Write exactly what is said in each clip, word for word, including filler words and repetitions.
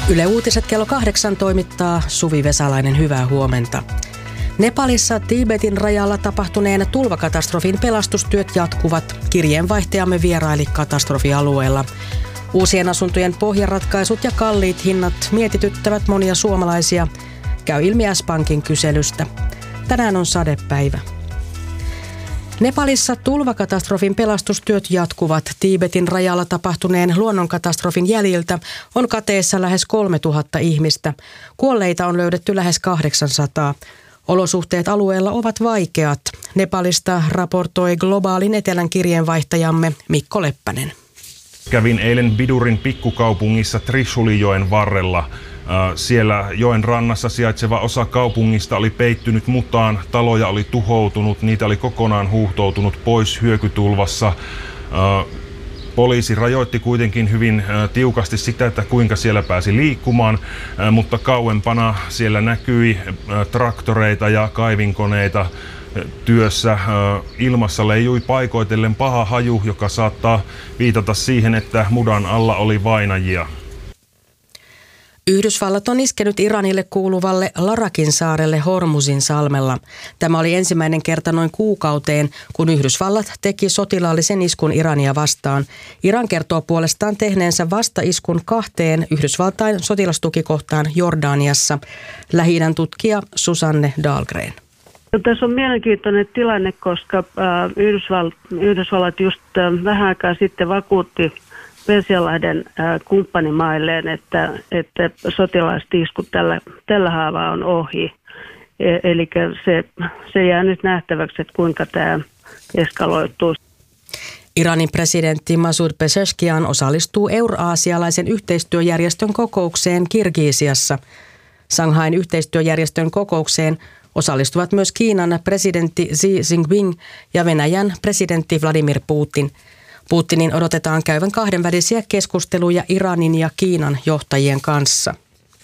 Yle Uutiset kello kahdeksan toimittaa Suvi Vesalainen, hyvää huomenta. Nepalissa Tiibetin rajalla tapahtuneen tulvakatastrofin pelastustyöt jatkuvat. Kirjeenvaihtajamme vieraili katastrofialueella. Uusien asuntojen pohjaratkaisut ja kalliit hinnat mietityttävät monia suomalaisia. Käy ilmi S-Pankin kyselystä. Tänään on sadepäivä. Nepalissa tulvakatastrofin pelastustyöt jatkuvat. Tiibetin rajalla tapahtuneen luonnonkatastrofin jäljiltä on kateessa lähes kolmetuhatta ihmistä. Kuolleita on löydetty lähes kahdeksansataa. Olosuhteet alueella ovat vaikeat. Nepalista raportoi Globaalin etelän kirjeenvaihtajamme Mikko Leppänen. Kävin eilen Bidurin pikkukaupungissa Trishuli-joen varrella. Siellä joen rannassa sijaitseva osa kaupungista oli peittynyt mutaan, taloja oli tuhoutunut, niitä oli kokonaan huuhtoutunut pois hyökytulvassa. Poliisi rajoitti kuitenkin hyvin tiukasti sitä, että kuinka siellä pääsi liikkumaan, mutta kauempana siellä näkyi traktoreita ja kaivinkoneita työssä. Ilmassa leijui paikoitellen paha haju, joka saattaa viitata siihen, että mudan alla oli vainajia. Yhdysvallat on iskenyt Iranille kuuluvalle Larakin saarelle Hormuzin salmella. Tämä oli ensimmäinen kerta noin kuukauteen, kun Yhdysvallat teki sotilaallisen iskun Irania vastaan. Iran kertoo puolestaan tehneensä vastaiskun kahteen Yhdysvaltain sotilastukikohtaan Jordaniassa. Lähi-idän tutkija Susanne Dahlgren. Tässä on mielenkiintoinen tilanne, koska Yhdysvallat, Yhdysvallat just vähän aikaa sitten vakuutti Persianlahden kumppanimailleen, että, että sotilaalliset iskut tällä, tällä haavaa on ohi. E, eli se, se jää nyt nähtäväksi, että kuinka tämä eskaloituu. Iranin presidentti Masoud Pezeshkian osallistuu euraasialaisen yhteistyöjärjestön kokoukseen Kirgisiassa. Shanghain yhteistyöjärjestön kokoukseen osallistuvat myös Kiinan presidentti Xi Jinping ja Venäjän presidentti Vladimir Putin. Putinin odotetaan käyvän kahdenvälisiä keskusteluja Iranin ja Kiinan johtajien kanssa.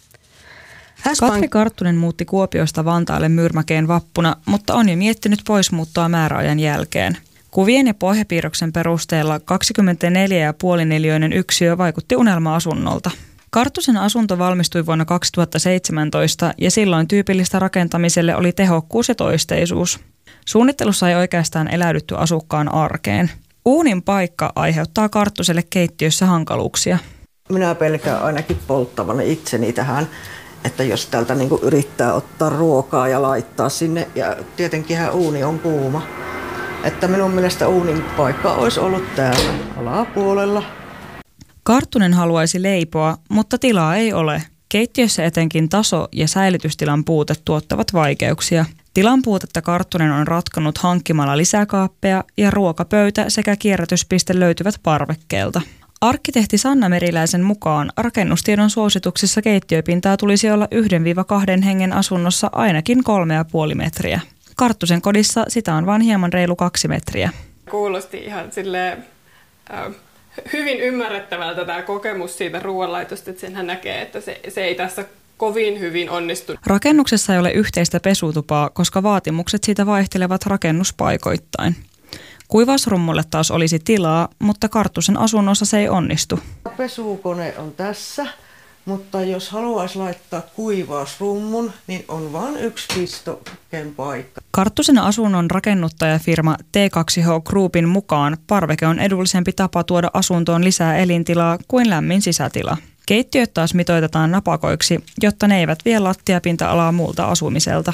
Katri Karttunen muutti Kuopiosta Vantaalle Myyrmäkeen vappuna, mutta on jo miettinyt poismuuttoa määräajan jälkeen. Kuvien ja pohjapiirroksen perusteella kaksikymmentäneljä pilkku viisi neliöinen yksiö vaikutti unelma-asunnolta. Karttusen asunto valmistui vuonna kaksituhattaseitsemäntoista ja silloin tyypillistä rakentamiselle oli tehokkuus ja toisteisuus. Suunnittelussa ei oikeastaan eläydytty asukkaan arkeen. Uunin paikka aiheuttaa Karttuselle keittiössä hankaluuksia. Minä pelkään ainakin polttavani itseni tähän, että jos täältä niinku yrittää ottaa ruokaa ja laittaa sinne, ja tietenkinhän uuni on kuuma. Että minun mielestä uunin paikka olisi ollut täällä alapuolella. Karttunen haluaisi leipoa, mutta tilaa ei ole. Keittiössä etenkin taso- ja säilytystilan puute tuottavat vaikeuksia. Tilan puutetta Karttunen on ratkonut hankkimalla lisäkaappeja ja ruokapöytä sekä kierrätyspiste löytyvät parvekkeelta. Arkkitehti Sanna Meriläisen mukaan rakennustiedon suosituksissa keittiöpintaa tulisi olla yhden kahden hengen asunnossa ainakin kolme ja puoli metriä. Karttusen kodissa sitä on vain hieman reilu kaksi metriä. Kuulosti ihan silleen, äh, hyvin ymmärrettävältä tämä kokemus siitä ruoanlaitosta, että senhän näkee, että se, se ei tässä kovin hyvin onnistu. Rakennuksessa ei ole yhteistä pesutupaa, koska vaatimukset siitä vaihtelevat rakennuspaikoittain. Kuivausrummulle taas olisi tilaa, mutta Karttusen asunnossa se ei onnistu. Pesukone on tässä, mutta jos haluaisi laittaa kuivausrummun, niin on vain yksi pistoken paikka. Karttusen asunnon rakennuttajafirma T kaksi H Groupin mukaan parveke on edullisempi tapa tuoda asuntoon lisää elintilaa kuin lämmin sisätila. Keittiöt taas mitoitetaan napakoiksi, jotta ne eivät vie lattiapinta-alaa muulta asumiselta.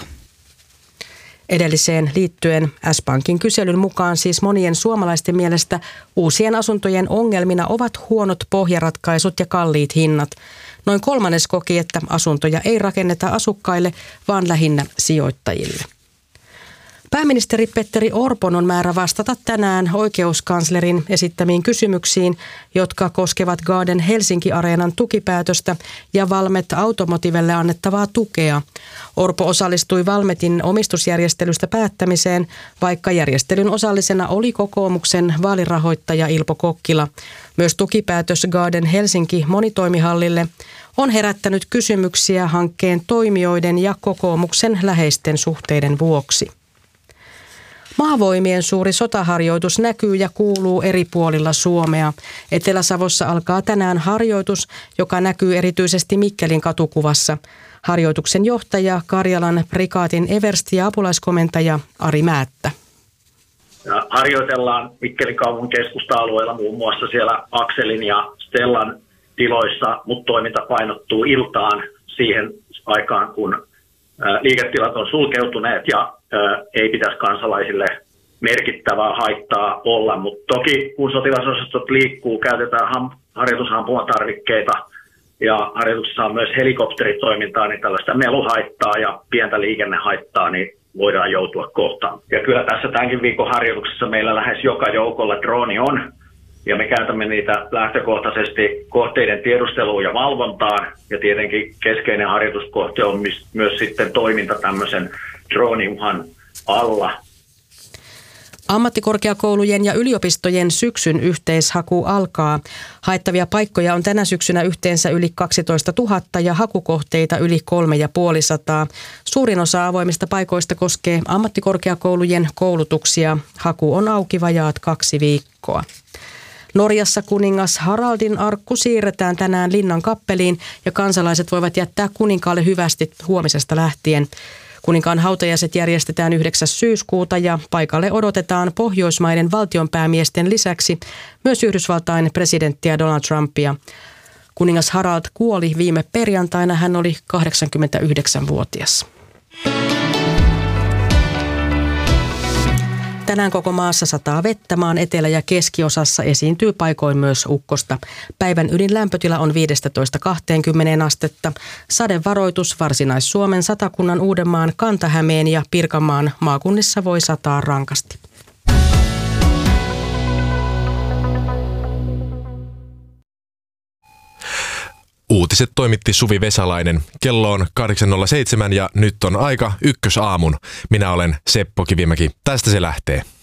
Edelliseen liittyen S-Pankin kyselyn mukaan siis monien suomalaisten mielestä uusien asuntojen ongelmina ovat huonot pohjaratkaisut ja kalliit hinnat. Noin kolmannes koki, että asuntoja ei rakenneta asukkaille, vaan lähinnä sijoittajille. Pääministeri Petteri Orpon on määrä vastata tänään oikeuskanslerin esittämiin kysymyksiin, jotka koskevat Garden Helsinki-areenan tukipäätöstä ja Valmet Automotivelle annettavaa tukea. Orpo osallistui Valmetin omistusjärjestelystä päättämiseen, vaikka järjestelyn osallisena oli kokoomuksen vaalirahoittaja Ilpo Kokkila. Myös tukipäätös Garden Helsinki monitoimihallille on herättänyt kysymyksiä hankkeen toimijoiden ja kokoomuksen läheisten suhteiden vuoksi. Maavoimien suuri sotaharjoitus näkyy ja kuuluu eri puolilla Suomea. Etelä-Savossa alkaa tänään harjoitus, joka näkyy erityisesti Mikkelin katukuvassa. Harjoituksen johtaja Karjalan prikaatin eversti ja apulaiskomentaja Ari Määttä. Ja harjoitellaan Mikkelin kaupungin keskusta-alueella muun muassa siellä Akselin ja Stellan tiloissa, mutta toiminta painottuu iltaan siihen aikaan, kun liiketilat on sulkeutuneet ja ei pitäisi kansalaisille merkittävää haittaa olla, mutta toki kun sotilasosastot liikkuu, käytetään ham- harjoitusampumatarvikkeita ja harjoituksessa on myös helikopteritoimintaa, niin tällaista meluhaittaa ja pientä liikennehaittaa niin voidaan joutua kohtaan. Ja kyllä tässä tämänkin viikon harjoituksessa meillä lähes joka joukolla drooni on, ja me käytämme niitä lähtökohtaisesti kohteiden tiedusteluun ja valvontaan, ja tietenkin keskeinen harjoituskohte on myös sitten toiminta tämmöisen drooniuhan alla. Ammattikorkeakoulujen ja yliopistojen syksyn yhteishaku alkaa. Haettavia paikkoja on tänä syksynä yhteensä yli kaksitoista tuhatta ja hakukohteita yli kolme ja puolisataa. Suurin osa avoimista paikoista koskee ammattikorkeakoulujen koulutuksia. Haku on auki vajaat kaksi viikkoa. Norjassa kuningas Haraldin arkku siirretään tänään Linnan kappeliin ja kansalaiset voivat jättää kuninkaalle hyvästit huomisesta lähtien. Kuninkaan hautajaiset järjestetään yhdeksäs syyskuuta ja paikalle odotetaan Pohjoismaiden valtionpäämiesten lisäksi myös Yhdysvaltain presidenttiä Donald Trumpia. Kuningas Harald kuoli viime perjantaina, hän oli kahdeksankymmentäyhdeksänvuotias. Tänään koko maassa sataa vettä, maan etelä- ja keskiosassa esiintyy paikoin myös ukkosta. Päivän ydinlämpötila on viisitoista kaksikymmentä astetta. Sadevaroitus Varsinais-Suomen, Satakunnan, Uudenmaan, Kanta-Hämeen ja Pirkanmaan maakunnissa voi sataa rankasti. Uutiset toimitti Suvi Vesalainen. Kello on kahdeksan nolla seitsemän ja nyt on aika ykkösaamun. Minä olen Seppo Kivimäki. Tästä se lähtee.